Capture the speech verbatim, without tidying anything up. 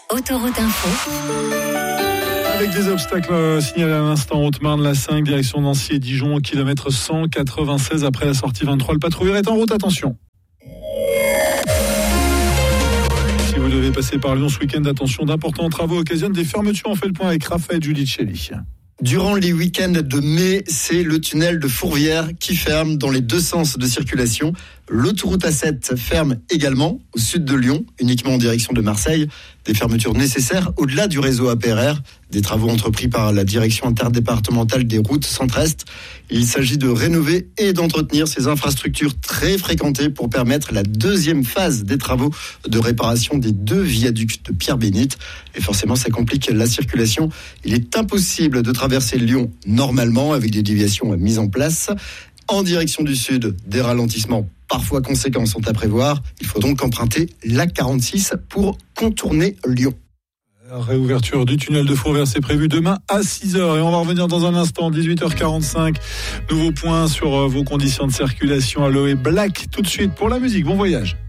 Autoroute Info. Avec des obstacles euh, signalés à l'instant, Haute-Marne, la cinq, direction Nancy et Dijon, au kilomètre cent quatre-vingt-seize après la sortie vingt-trois. Le patrouilleur est en route, attention. Si vous devez passer par Lyon ce week-end, attention, d'importants travaux occasionnent des fermetures. On fait le point avec Raphaël Giudicelli. Durant les week-ends de mai, c'est le tunnel de Fourvière qui ferme dans les deux sens de circulation. L'autoroute A sept ferme également au sud de Lyon, uniquement en direction de Marseille. Des fermetures nécessaires au-delà du réseau A P R R, des travaux entrepris par la direction interdépartementale des routes centre-est. Il s'agit de rénover et d'entretenir ces infrastructures très fréquentées pour permettre la deuxième phase des travaux de réparation des deux viaducs de Pierre-Bénite. Et forcément, ça complique la circulation. Il est impossible de traverser Lyon normalement avec des déviations mises en place. En direction du sud, des ralentissements parfois conséquents sont à prévoir. Il faut donc emprunter l'A quarante-six pour contourner Lyon. La réouverture du tunnel de Fourvière, c'est prévu demain à six heures. Et on va revenir dans un instant, dix-huit heures quarante-cinq. Nouveau point sur vos conditions de circulation. Aloe Black, tout de suite pour la musique. Bon voyage.